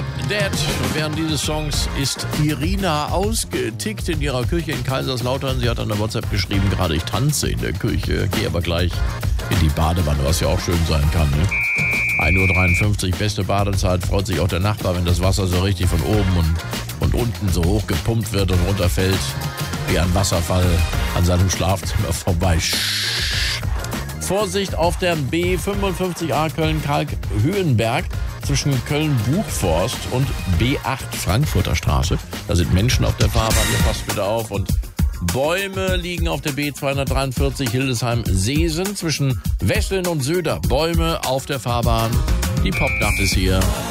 Drop Dead. Während dieses Songs ist Irina ausgetickt in ihrer Küche in Kaiserslautern. Sie hat an der WhatsApp geschrieben, gerade ich tanze in der Küche, gehe aber gleich in die Badewanne, was ja auch schön sein kann. Ne? 1:53 Uhr, beste Badezeit, freut sich auch der Nachbar, wenn das Wasser so richtig von oben und unten so hoch gepumpt wird und runterfällt, wie ein Wasserfall an seinem Schlafzimmer vorbei. Vorsicht auf der B55A Köln-Kalk-Höhenberg zwischen Köln-Buchforst und B8 Frankfurter Straße. Da sind Menschen auf der Fahrbahn, ihr passt bitte auf. Und Bäume liegen auf der B243 Hildesheim-Seesen zwischen Wesseln und Söder. Bäume auf der Fahrbahn. Die Popnacht ist hier.